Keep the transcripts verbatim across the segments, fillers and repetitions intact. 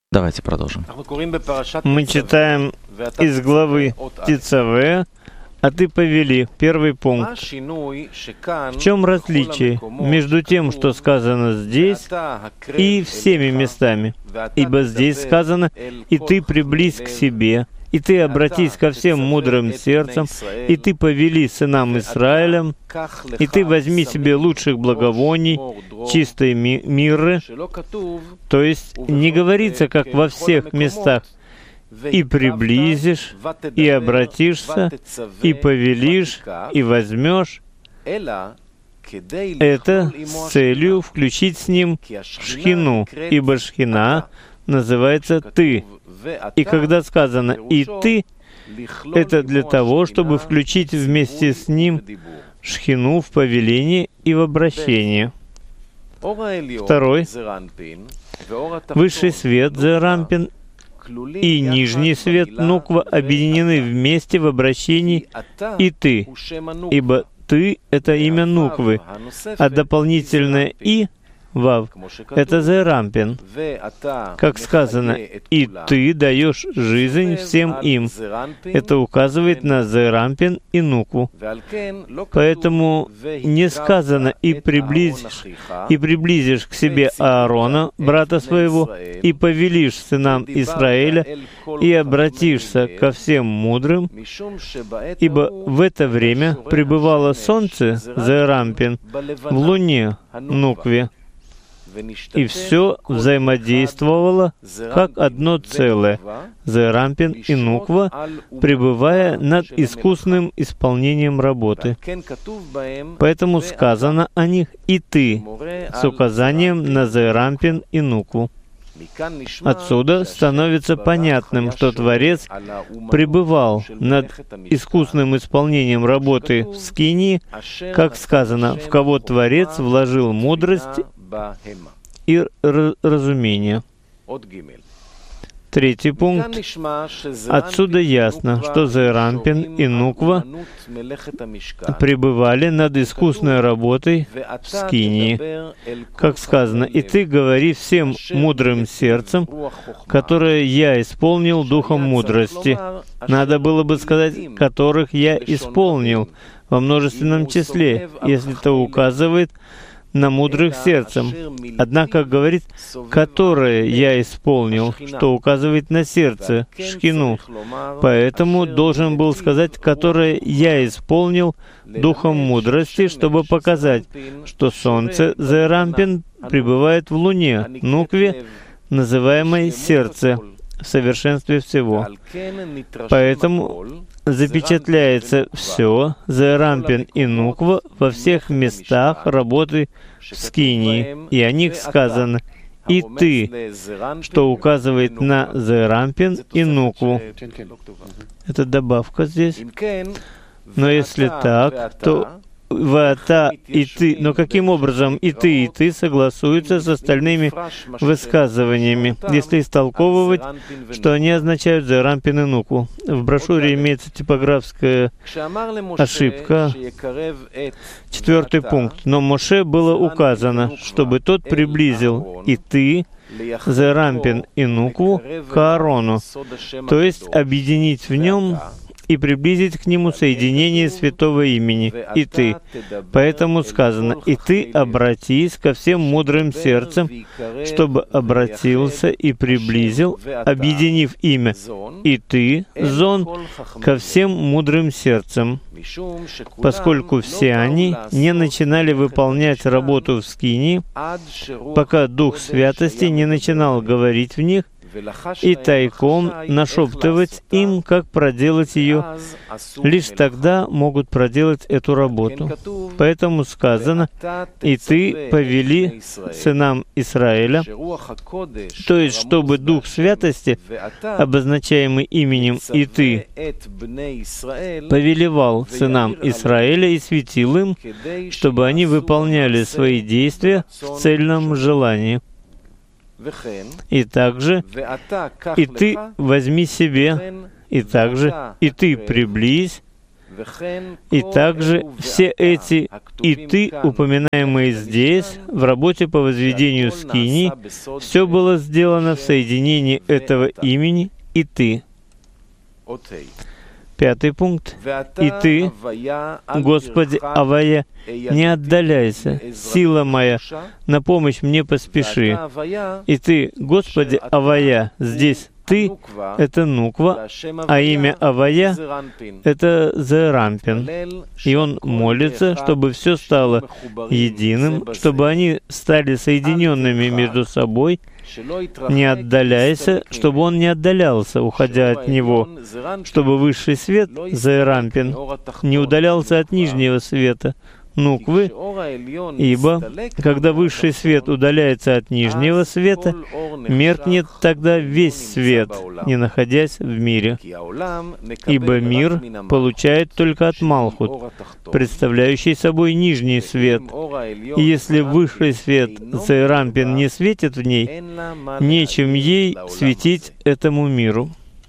Давайте продолжим. Мы читаем из главы Тицаве, а ты повели, первый пункт. В чем различие между тем, что сказано здесь, и всеми местами? Ибо здесь сказано: «И ты приблизь к себе, и ты обратись ко всем мудрым сердцем, и ты повели сынам Израилем, и ты возьми себе лучших благовоний, чистой ми- мирры». То есть не говорится, как во всех местах: «И приблизишь, и обратишься, и повелишь, и возьмешь». Это с целью включить с ним шхину, ибо шхина называется «ты». И когда сказано «и ты», это для того, чтобы включить вместе с ним шхину в повелении и в обращении. Второй. Высший свет Зерампин и нижний свет Нуква объединены вместе в обращении «и ты», ибо «ты» — это имя Нуквы, а дополнительное «и» Вав — это Зерампин. Как сказано, «и ты даешь жизнь всем им». Это указывает на Зерампин и Нукву. Поэтому не сказано «и приблизишь, и приблизишь к себе Аарона, брата своего, и повелишь сынам Израиля, и обратишься ко всем мудрым», ибо в это время пребывало солнце, Зерампин, в луне, Нукве, и все взаимодействовало как одно целое, Зерампин и Нуква, пребывая над искусным исполнением работы. Поэтому сказано о них «и ты» с указанием на Зерампин и Нукву. Отсюда становится понятным, что Творец пребывал над искусным исполнением работы в Скинии, как сказано, в кого Творец вложил мудрость и разумение. Третий пункт. Отсюда ясно, что Зерампин и Нуква пребывали над искусной работой в Скинии. Как сказано, «И ты говори всем мудрым сердцем, которое я исполнил духом мудрости». Надо было бы сказать «которых я исполнил» во множественном числе, если это указывает на мудрых сердцем. Однако говорит «которое я исполнил», что указывает на сердце, шхину. Поэтому должен был сказать «которое я исполнил духом мудрости», чтобы показать, что солнце, Зерампин, пребывает в луне, Нукве, называемой сердце, в совершенстве всего. Поэтому запечатляется все, Зерампин и Нуква, во всех местах работы в Скинии, и о них сказано «и ты», что указывает на Зерампин и Нукву. Это добавка здесь. Но если так, то «вата» и «ты», но каким образом «и ты» и «ты» согласуются с остальными высказываниями, если истолковывать, что они означают Зерампин и Нукву? В брошюре имеется типографская ошибка. Четвертый пункт. «Но Моше было указано, чтобы тот приблизил «и ты», Зерампин и Нукву к Аарону», то есть объединить в нем и приблизить к нему соединение святого имени, «и ты». Поэтому сказано «и ты обратись ко всем мудрым сердцем, чтобы обратился и приблизил, объединив имя «и ты», Зон, ко всем мудрым сердцем». Поскольку все они не начинали выполнять работу в Скинии, пока Дух Святости не начинал говорить в них, и тайком нашептывать им, как проделать ее. Лишь тогда могут проделать эту работу. Поэтому сказано «и ты повели сынам Израиля», то есть, чтобы Дух Святости, обозначаемый именем «и ты», повелевал сынам Израиля и светил им, чтобы они выполняли свои действия в цельном желании. И также «и ты возьми себе», и также «и ты приблизь», И также все эти «и ты», упоминаемые здесь, в работе по возведению скинии, все было сделано в соединении этого имени «и ты». Пятый пункт. «И ты, Господи, Авая, не отдаляйся, сила моя, на помощь мне поспеши». И ты, Господи, Авая, здесь «ты» — это нуква, а имя Авая — это Зерампин. И он молится, чтобы все стало единым, чтобы они стали соединенными между собой. Не отдаляйся, чтобы он не отдалялся, уходя от него, чтобы высший свет, Зерампин, не удалялся от нижнего света, нуквы, ибо, когда высший свет удаляется от нижнего света, меркнет тогда весь свет, не находясь в мире. Ибо мир получает только от Малхут, представляющий собой нижний свет. И если высший свет, Зерампин, не светит в ней, нечем ей светить этому миру.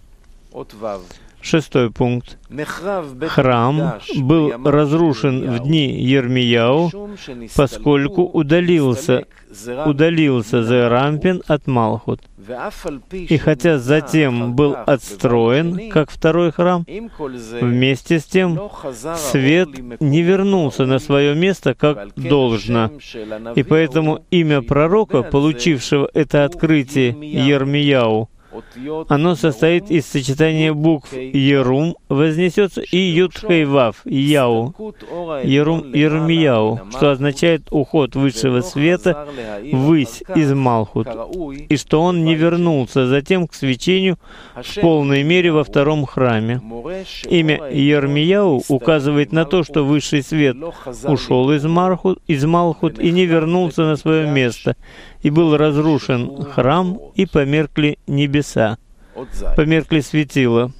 Шестой пункт. Храм был разрушен в дни Йирмияу, поскольку удалился, удалился Зерампин от Малхут. И хотя затем был отстроен, как второй храм, вместе с тем свет не вернулся на свое место, как должно. И поэтому имя пророка, получившего это открытие Йирмияу, оно состоит из сочетания букв Ерум, вознесется, и Юд-Хей-Вав, Яу, Ерум Йирмияу, что означает уход высшего света ввысь из Малхут, и что он не вернулся затем к свечению в полной мере во втором храме. Имя Йирмияу указывает на то, что высший свет ушел из Малхут, из Малхут и не вернулся на свое место, и был разрушен храм, и померкли небеса, померкли светила.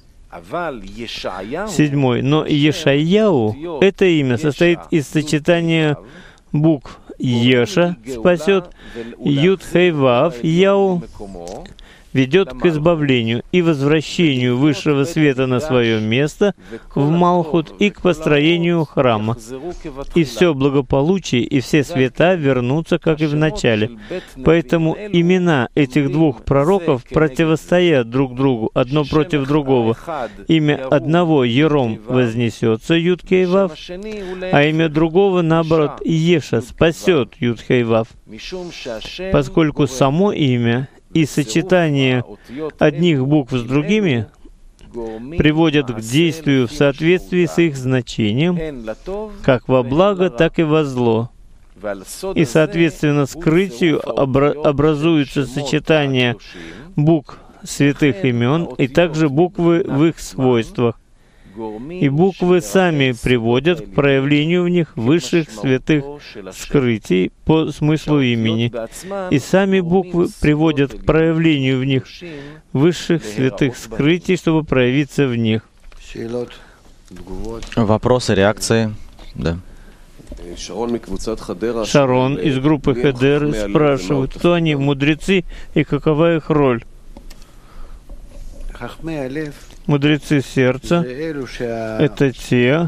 Седьмой. Но Ешаяу, это имя состоит из сочетания букв Еша, спасет, Юд-Хей-Вав, Яу, ведет к избавлению и возвращению высшего света на свое место в Малхут и к построению храма. И все благополучие и все света вернутся, как и в начале. Поэтому имена этих двух пророков противостоят друг другу, одно против другого. Имя одного Ером вознесется, Юд-Хей-Вав, а имя другого, наоборот, Еша спасет, Юд-Хей-Вав. Поскольку само имя и сочетание одних букв с другими приводят к действию в соответствии с их значением, как во благо, так и во зло. И, соответственно, скрытию обра- образуется сочетание букв святых имен и также буквы в их свойствах. И буквы сами приводят к проявлению в них высших святых скрытий по смыслу имени. И сами буквы приводят к проявлению в них высших святых скрытий, чтобы проявиться в них. Вопросы, реакции? Да. Шарон из группы Хедер спрашивает, кто они, мудрецы, и какова их роль? Мудрецы сердца — это те...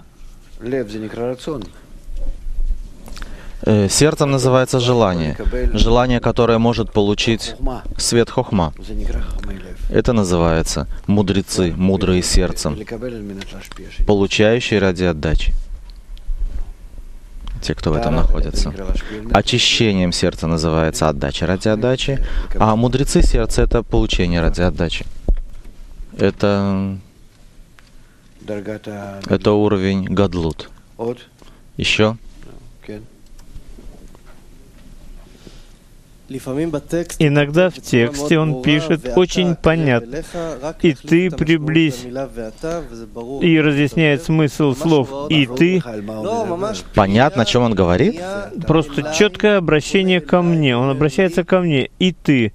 Сердцем называется желание. Желание, которое может получить свет хохма. Это называется мудрецы, мудрые сердцем, получающие ради отдачи. Те, кто в этом находится. Очищением сердца называется отдача ради отдачи, а мудрецы сердца — это получение ради отдачи. Это, это уровень гадлут. Еще? Иногда в тексте он пишет очень понятно, «И ты приблизь», и разъясняет смысл слов «и ты». Понятно, о чем он говорит? Просто четкое обращение ко мне. Он обращается ко мне «и ты».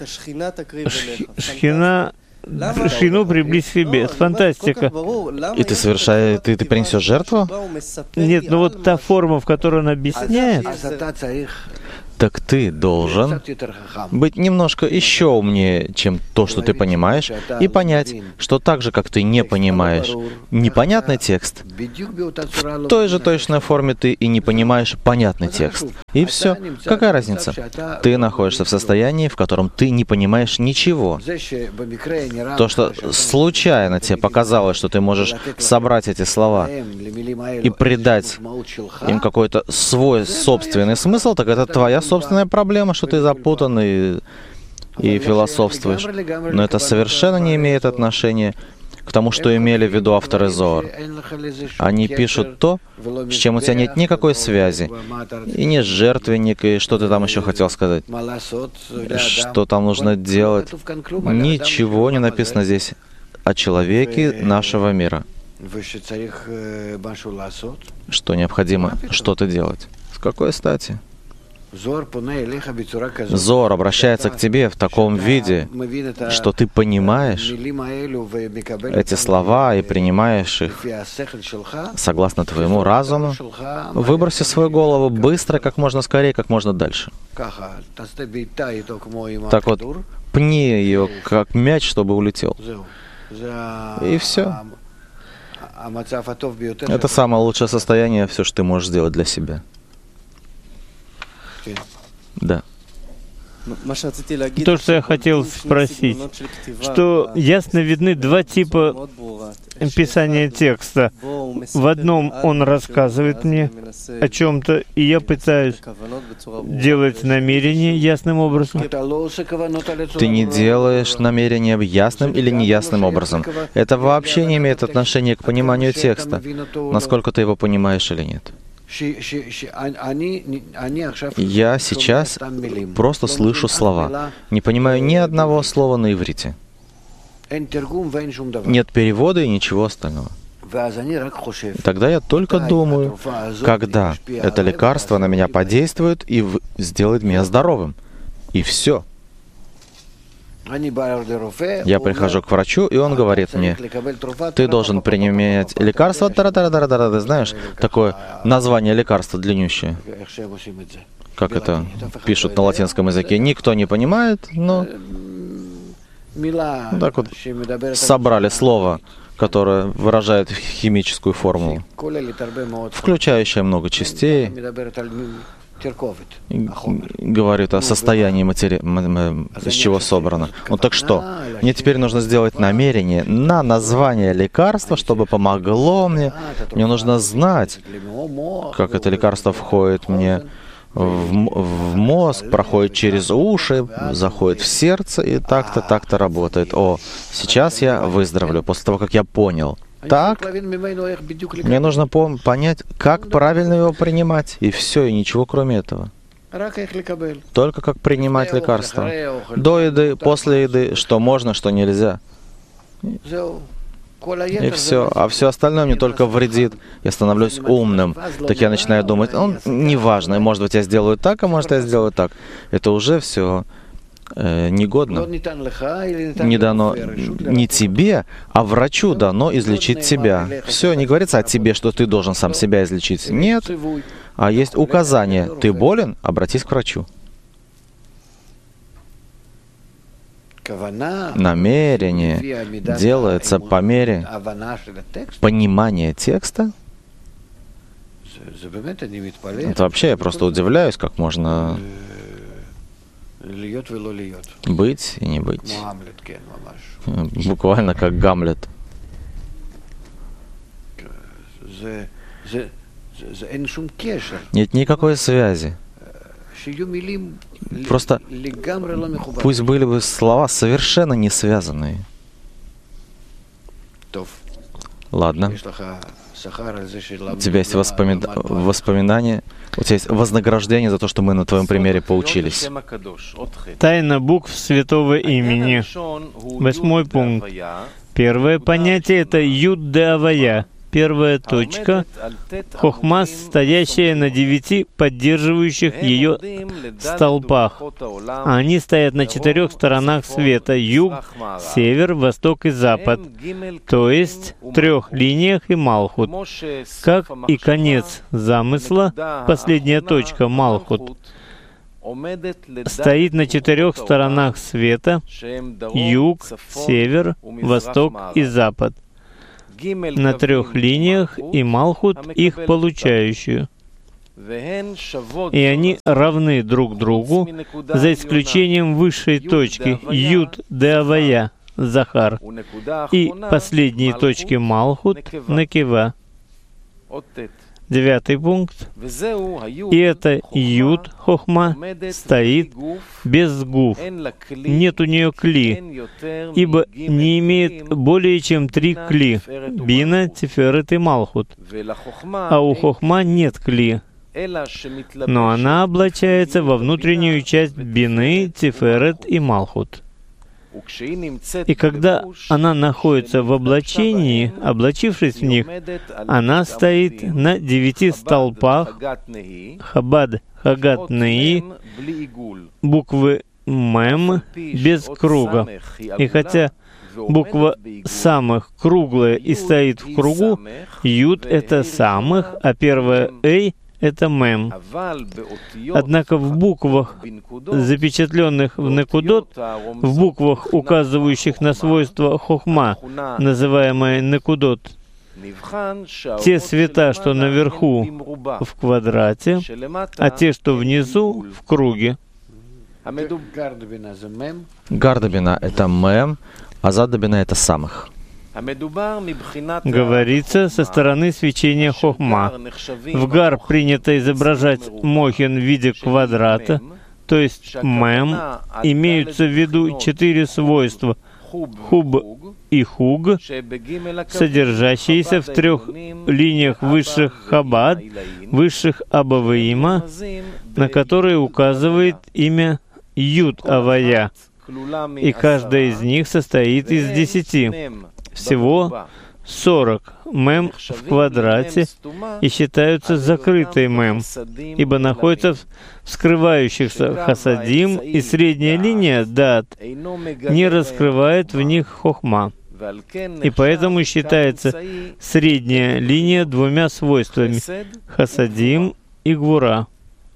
Шхина... Шхину приблизь к себе. Это фантастика. И ты совершаешь, ты, ты принесешь жертву? Нет, но вот та форма, в которой он объясняет, так ты должен быть немножко еще умнее, чем то, что ты понимаешь, и понять, что так же, как ты не понимаешь непонятный текст, в той же точной форме ты и не понимаешь понятный текст. И все. Какая разница? Ты находишься в состоянии, в котором ты не понимаешь ничего. То, что случайно тебе показалось, что ты можешь собрать эти слова и придать им какой-то свой собственный смысл, так это твоя собственная проблема, что ты запутан и, и философствуешь. Но это совершенно не имеет отношения к тому, что имели в виду авторы Зоар. Они пишут то, с чем у тебя нет никакой связи. И не жертвенник, и что ты там еще хотел сказать. Что там нужно делать. Ничего не написано здесь о человеке нашего мира. Что необходимо что-то делать. С какой стати? Зоар обращается к тебе в таком виде, что ты понимаешь эти слова и принимаешь их согласно твоему разуму. Выброси свою голову быстро, как можно скорее, как можно дальше. Так вот, пни ее как мяч, чтобы улетел. И все. Это самое лучшее состояние, все, что ты можешь сделать для себя. Да. То, что я хотел спросить, что ясно видны два типа писания текста. В одном он рассказывает мне о чем-то, и я пытаюсь делать намерение ясным образом. Ты не делаешь намерение ясным или неясным образом. Это вообще не имеет отношения к пониманию текста, насколько ты его понимаешь или нет. Я сейчас просто слышу слова. Не понимаю ни одного слова на иврите. Нет перевода и ничего остального. Тогда я только думаю, когда это лекарство на меня подействует и сделает меня здоровым. И все. Я прихожу к врачу, и он говорит мне: ты должен принимать лекарство, тара-тара-тара-тара, ты знаешь, такое название лекарства длиннющее. Как это пишут на латинском языке, никто не понимает, но так вот собрали слово, которое выражает химическую формулу, включающее много частей, говорит о состоянии материи, из чего собрано. Ну так что? Мне теперь нужно сделать намерение на название лекарства, чтобы помогло мне. Мне нужно знать, как это лекарство входит мне в, в мозг, проходит через уши, заходит в сердце и так-то, так-то работает. О, сейчас я выздоровлю после того, как я понял. Так, мне нужно понять, как правильно его принимать, и все, и ничего кроме этого. Только как принимать лекарства. До еды, после еды, что можно, что нельзя. И все. А все остальное мне только вредит. Я становлюсь умным. Так я начинаю думать, ну, неважно, может быть, я сделаю так, а может, я сделаю так. Это уже все э, негодно. Не дано не тебе, а врачу дано излечить тебя. Все, не говорится о тебе, что ты должен сам себя излечить. Нет. А есть указание. Ты болен? Обратись к врачу. Намерение делается по мере понимания текста. Это вообще я просто удивляюсь, как можно быть и не быть. Буквально как Гамлет. Нет никакой связи. Просто пусть были бы слова совершенно не связанные. Ладно. У тебя есть воспоми... воспоминания, у тебя есть вознаграждение за то, что мы на твоем примере поучились. Тайна букв святого имени. Восьмой пункт. Первое понятие — это Юд де Авая. Первая точка — хохма, стоящая на девяти поддерживающих ее столпах. Они стоят на четырех сторонах света — юг, север, восток и запад, то есть трех линиях и Малхут. Как и конец замысла, последняя точка — Малхут, стоит на четырех сторонах света: юг, север, восток и запад, на трех линиях, и Малхут, их получающую. И они равны друг другу, за исключением высшей точки Юд де Авая, Захар, и последней точки Малхут, Некева. Девятый пункт. И это Юд, Хохма, стоит без гуф. Нет у нее кли, ибо не имеет более чем три кли — Бина, Тиферет и Малхут. А у Хохма нет кли, но она облачается во внутреннюю часть Бины, Тиферет и Малхут. И когда она находится в облачении, облачившись в них, она стоит на девяти столпах Хабад, Хагат, Неи, буквы Мем без круга. И хотя буква самых круглая и стоит в кругу, Юд — это самых, а первая Эй — это Мем. Однако в буквах, запечатленных в Некудот, в буквах, указывающих на свойства Хохма, называемые Некудот, те цвета, что наверху, в квадрате, а те, что внизу, в круге. Гардабина — это Мем, а Задабина — это самых. Говорится со стороны свечения Хохма. В Гар принято изображать Мохин в виде квадрата, то есть Мем. Имеются в виду четыре свойства — Хуб и Хуг, содержащиеся в трех линиях высших Хабад, высших Абаваима, на которые указывает имя Юд Авая, и каждая из них состоит из десяти. Всего сорок мем в квадрате и считаются закрытой мем, ибо находятся в скрывающихся хасадим, и средняя линия дат не раскрывает в них хохма. И поэтому считается средняя линия двумя свойствами — хасадим и гвура.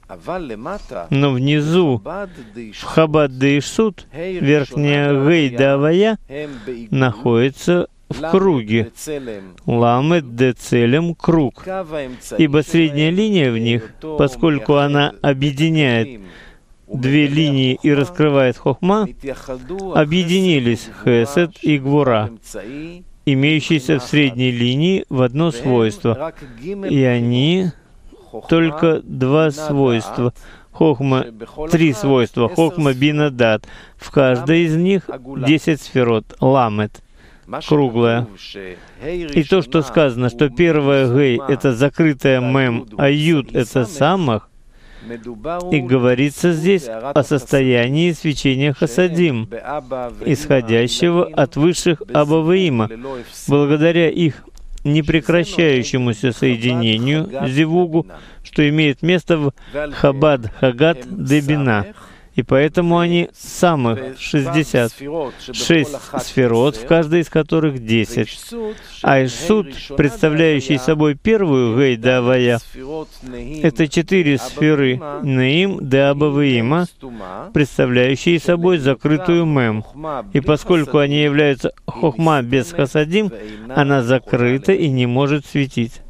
Но внизу, в Хабад де Ишсут, верхняя Гей де Авая находится в круге. Ламет де Целем — круг. Ибо средняя линия в них, поскольку она объединяет две линии и раскрывает хохма, объединились Хесед и Гвура, имеющиеся в средней линии, в одно свойство. И они только два свойства. Хохма, три свойства. Хохма, бина, дат. В каждой из них десять сферот. Ламет, круглая. И то, что сказано, что первая гей — это закрытая мем, а юд — это самых, и говорится здесь о состоянии свечения хасадим, исходящего от высших Абаваима, благодаря их непрекращающемуся соединению, зивугу, что имеет место в Хабад Хагат де Бина. И поэтому они самых шестьдесят шесть сферот, в каждой из которых десять. А Ишсут, представляющий собой первую Гей де Авая, это четыре сферы Неим де Абаваима, представляющие собой закрытую Мем. И поскольку они являются Хохма без Хасадим, она закрыта и не может светить.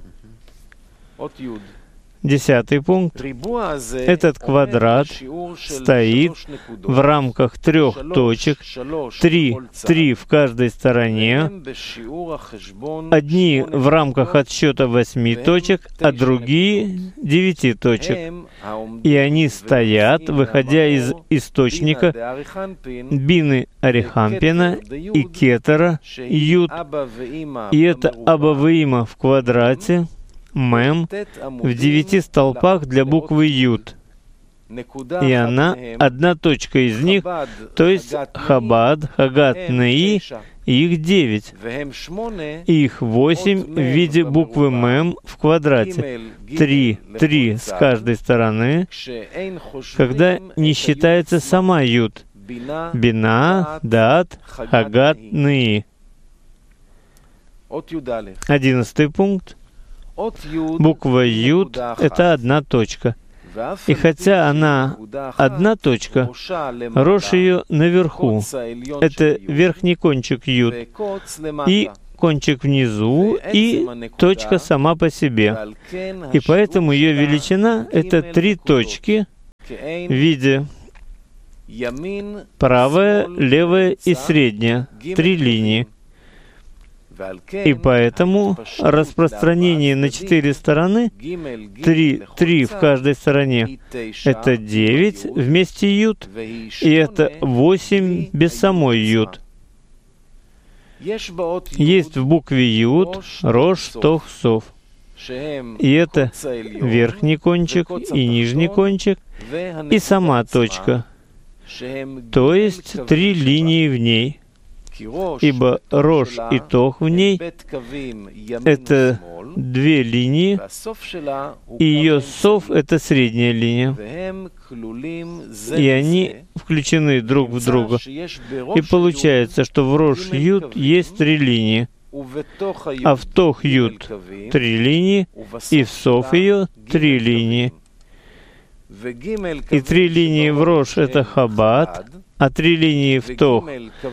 Десятый пункт. Этот квадрат стоит в рамках трех точек, три, три в каждой стороне, одни в рамках отсчета восьми точек, а другие девяти точек. И они стоят, выходя из источника Бины Арихампина и Кетера Юд. И это Абаваима в квадрате, Мем, в девяти столпах для буквы Юд. И она, одна точка из них, то есть Хабад, Хагат, Неи, их девять. И их восемь в виде буквы Мем в квадрате. Три, три с каждой стороны, когда не считается сама Юд. Бина, Дат, Хагат, Неи. Одиннадцатый пункт. Буква Юд — это одна точка. И хотя она одна точка, рош ее наверху. Это верхний кончик Юд, и кончик внизу, и точка сама по себе. И поэтому ее величина — это три точки в виде правая, левая и средняя. Три линии. И поэтому распространение на четыре стороны, три, три в каждой стороне, это девять вместе Юд, и это восемь без самой Юд. Есть в букве Юд Рош, Тох, Сов. И это верхний кончик и нижний кончик, и сама точка, то есть три линии в ней. Ибо Рош и Тох в ней — это две линии, и ее Сов — это средняя линия. И они включены друг в друга. И получается, что в Рош Юд есть три линии, а в Тох Юд три линии, и в Сов ее три линии. И три линии в Рош — это Хаббат, а три линии в Тох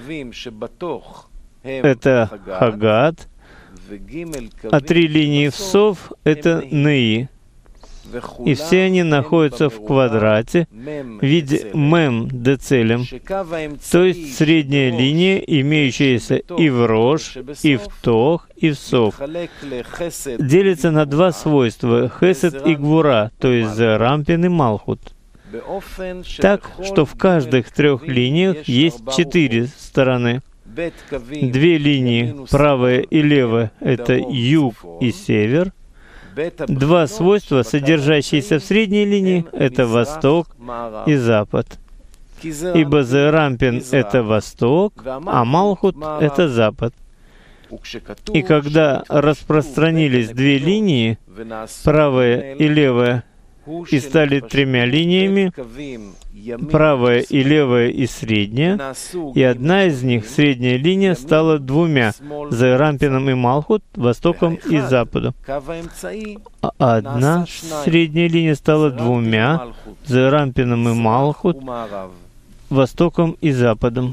— это Хагат, а три линии в Сов — это Неи. И все они находятся в квадрате в виде мем децелем, то есть средняя линия, имеющаяся и в Рош, и в Тох, и в Сов. Делится на два свойства — хесед и гвура, то есть Рампин и Малхут. Так, что в каждых трех линиях есть четыре стороны. Две линии, правая и левая, это юг и север. Два свойства, содержащиеся в средней линии, это восток и запад. Ибо Зерампин — это восток, а Малхут — это запад. И когда распространились две линии, правая и левая, и стали тремя линиями, правая и левая и средняя, и одна из них, средняя линия, стала двумя, Зерампином и Малхут, востоком и западом. А одна средняя линия стала двумя, Зерампином и Малхут, востоком и западом.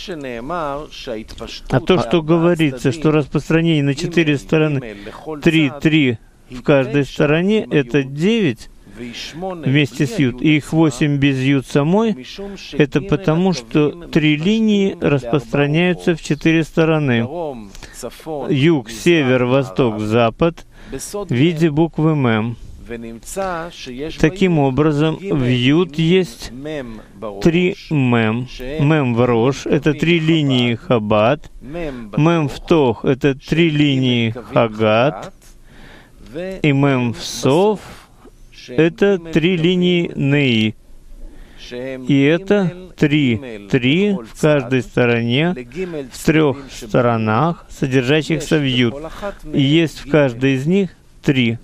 А то, что говорится, что распространение на четыре стороны, три, три в каждой стороне, это девять, вместе с Юд, и их восемь без Юд самой, это потому, что три линии распространяются в четыре стороны. Юг, север, восток, запад в виде буквы Мем. Таким образом, в Юд есть три Мем. Мем в Рош — это три линии Хаббат. Мем в Тох — это три линии Хагат. И Мем в Сов — это три линии Неи. И это три, три в каждой стороне, в трех сторонах, содержащихся в Юд. И есть в каждой из них три.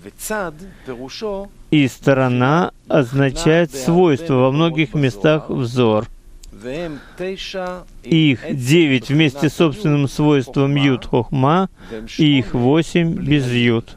И сторона означает свойство во многих местах взор. И их девять вместе с собственным свойством Юд Хохма, и их восемь без Юд.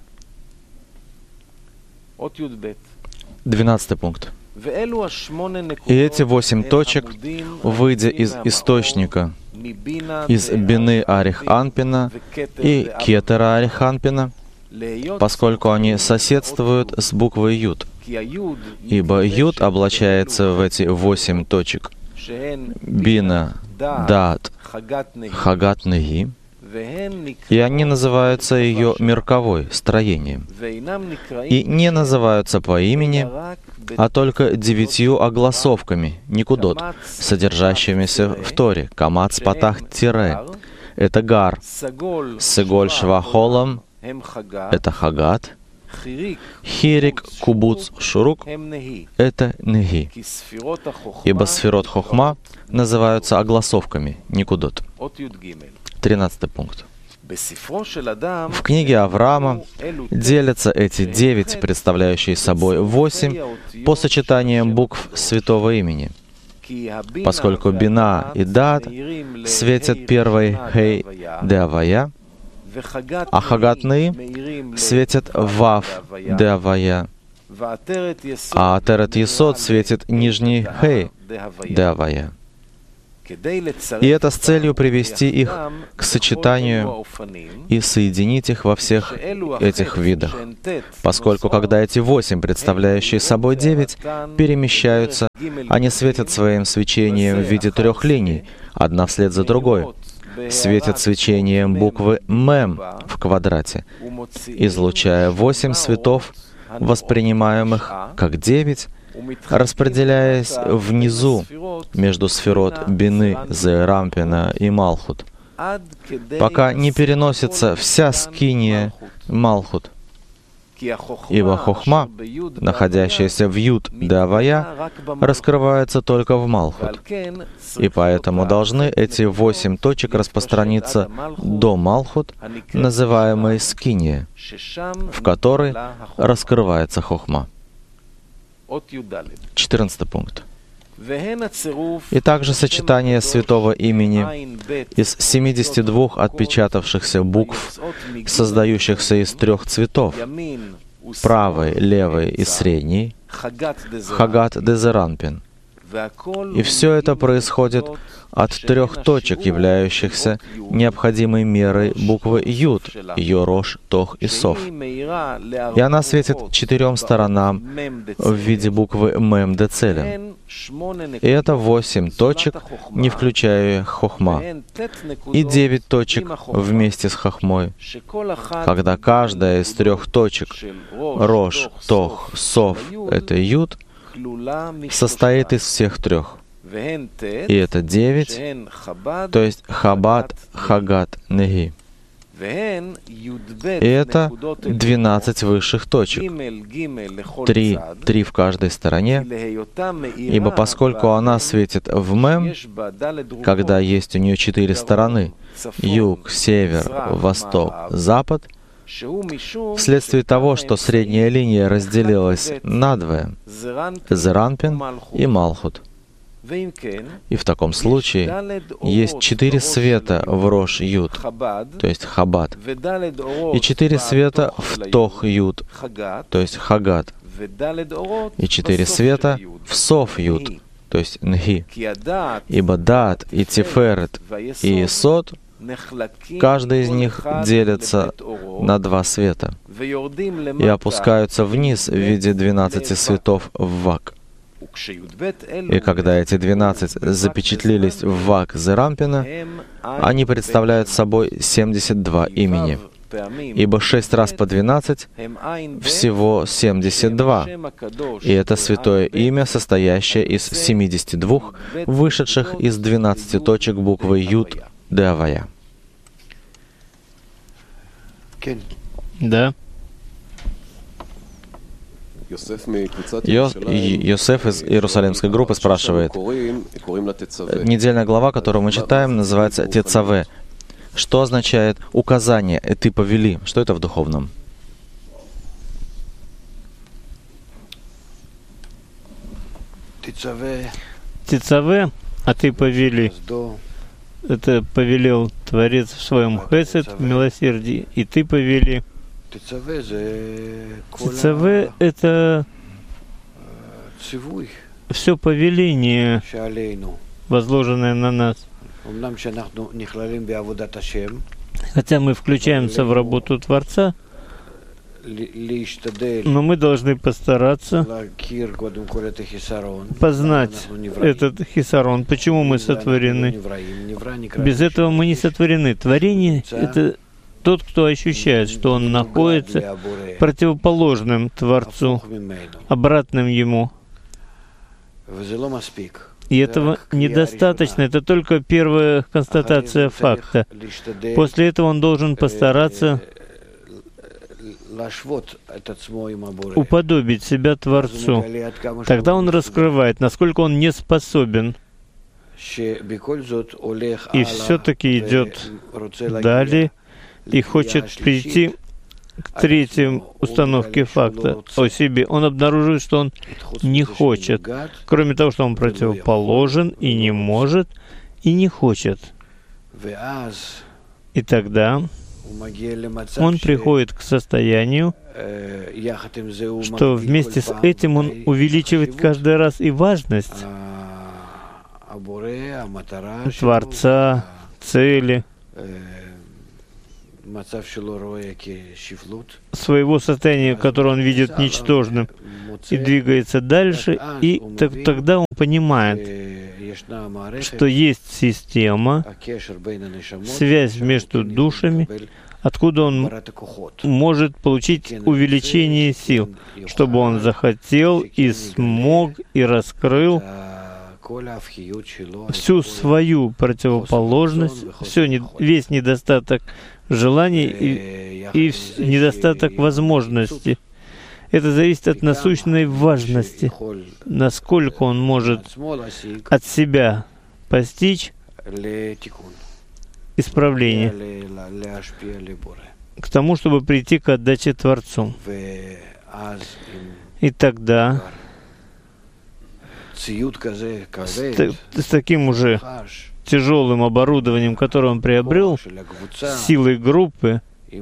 Двенадцатый пункт. И эти восемь точек, выйдя из источника, из Бины Арих Анпина и Кетера Арих Анпина, поскольку они соседствуют с буквой Юд, ибо Юд облачается в эти восемь точек. Бина, Дат, Хагат, Неги, и они называются ее мерковой, строением, и не называются по имени, а только девятью огласовками, никудот, содержащимися в Торе, камац, патах, тире, это гар, сеголь, швахолам, это хагат, хирик, кубуц, шурук, это неги, ибо сферот хохма называются огласовками, никудот. Тринадцатый пункт. В книге Авраама делятся эти девять, представляющие собой восемь, по сочетаниям букв святого имени, поскольку Бина и Дат светят первой Хей де Авая, а Хагат Неи светят Вав де Авая, а Атерет Есод светит нижний Хей Деавая. И это с целью привести их к сочетанию и соединить их во всех этих видах. Поскольку когда эти восемь, представляющие собой девять, перемещаются, они светят своим свечением в виде трех линий, одна вслед за другой. Светят свечением буквы Мем в квадрате, излучая восемь светов, воспринимаемых как девять, распределяясь внизу между сферот Бины, Зерампина и Малхут, пока не переносится вся скиния Малхут. Ибо Хохма, находящаяся в Юд Деавая, раскрывается только в Малхут. И поэтому должны эти восемь точек распространиться до Малхут, называемой скиния, в которой раскрывается Хохма. Четырнадцатый пункт. И также сочетание святого имени из семидесяти двух отпечатавшихся букв, создающихся из трех цветов, правой, левой и средней, Хагат Дезеранпин. И все это происходит от трех точек, являющихся необходимой мерой буквы Юд, Йорош, Тох и Сов. И она светит четырем сторонам в виде буквы Мем Децелем. И это восемь точек, не включая Хохма, и девять точек вместе с Хохмой, когда каждая из трех точек Рош, Тох, Сов — это Юд, состоит из всех трех. И это девять, то есть Хабад, Хагат, Неги. И это двенадцать высших точек, три, три в каждой стороне, ибо поскольку она светит в Мем, когда есть у нее четыре стороны — юг, север, восток, запад, вследствие того, что средняя линия разделилась надвое — Зеранпин и Малхут. И в таком случае есть четыре света в Рош Юд, то есть Хабад, и четыре света в Тох Юд, то есть Хагат, и четыре света в Сов Юд, то есть Нги. Ибо Дат и Тиферет и Есод, каждый из них делится на два света и опускаются вниз в виде двенадцати светов в Вак. И когда эти двенадцать запечатлелись в Вак Зерампина, они представляют собой семьдесят два имени, ибо шесть раз по двенадцать — всего семьдесят два, и это святое имя, состоящее из семидесяти двух, вышедших из двенадцати точек буквы Юд Деавая. Да. Йосеф из Иерусалимской группы спрашивает, недельная глава, которую мы читаем, называется Тецаве. Что означает указание, и ты повели? Что это в духовном? Тецаве, а ты повели. Это повелел Творец в своем хесед, в милосердии, и ты повели. Тецаве — это все повеление, возложенное на нас. Хотя мы включаемся в работу Творца, но мы должны постараться познать этот хисарон, почему мы сотворены. Без этого мы не сотворены. Творение — это тот, кто ощущает, что он находится противоположным Творцу, обратным Ему. И этого недостаточно, это только первая констатация факта. После этого он должен постараться уподобить себя Творцу. Тогда он раскрывает, насколько он не способен. И все-таки идет далее и хочет прийти к третьей установке факта о себе. Он обнаруживает, что он не хочет, кроме того, что он противоположен и не может, и не хочет. И тогда он приходит к состоянию, что вместе с этим он увеличивает каждый раз и важность Творца, цели, своего состояния, которое он видит ничтожным, и двигается дальше, и так, тогда он понимает, что есть система, связь между душами, откуда он может получить увеличение сил, чтобы он захотел и смог и раскрыл всю свою противоположность, все, весь недостаток желаний и, и недостаток возможностей. Это зависит от насущной важности, насколько он может от себя постичь исправление к тому, чтобы прийти к отдаче Творцу. И тогда с, с таким уже тяжелым оборудованием, которое он приобрел, силой группы,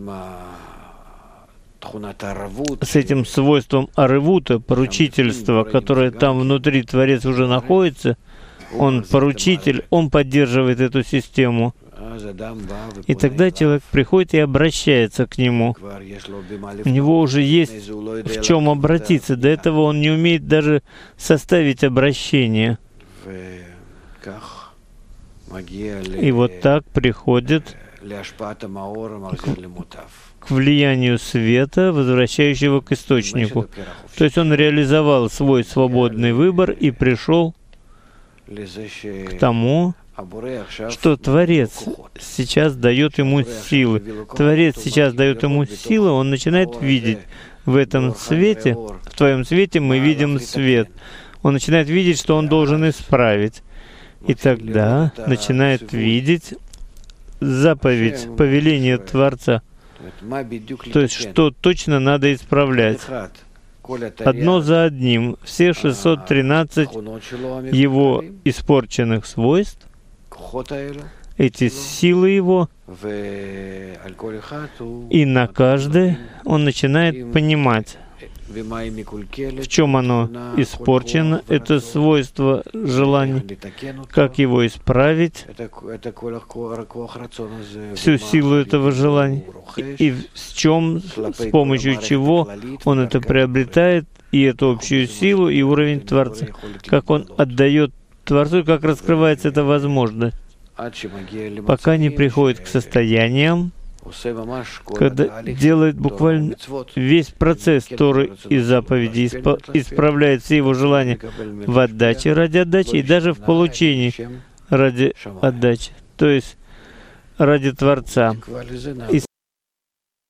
с этим свойством аревута, поручительства, которое там внутри Творец уже находится, он поручитель, он поддерживает эту систему. И тогда человек приходит и обращается к нему. У него уже есть в чем обратиться. До этого он не умеет даже составить обращение. И вот так приходит к влиянию света, возвращающего к источнику. То есть он реализовал свой свободный выбор и пришел к тому, что Творец сейчас дает ему силы. Творец сейчас дает ему силы, он начинает видеть в этом свете, в твоем свете мы видим свет. Он начинает видеть, что он должен исправить. И тогда начинает видеть заповедь, повеление Творца. То есть, что точно надо исправлять. Одно за одним. Все шестьсот тринадцать его испорченных свойств, эти силы его, и на каждое он начинает понимать, в чем оно испорчено, это свойство желания, как его исправить, всю силу этого желания, и с чем, с помощью чего он это приобретает, и эту общую силу, и уровень Творца, как он отдает Творцу, как раскрывается эта возможность, пока не приходит к состояниям, когда делает буквально весь процесс Торы и заповедей, исп- исправляет все его желания в отдаче ради отдачи и даже в получении ради отдачи, то есть ради Творца. И